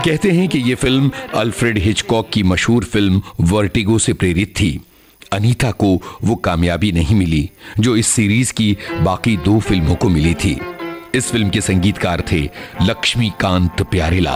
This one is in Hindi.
कहते हैं कि यह फिल्म अल्फ्रेड हिचकॉक की मशहूर फिल्म वर्टिगो से प्रेरित थी। अनीता को वो कामयाबी नहीं मिली जो इस सीरीज की बाकी 2 फिल्मों को मिली थी। इस फिल्म के संगीतकार थे लक्ष्मीकांत प्यारेलाल।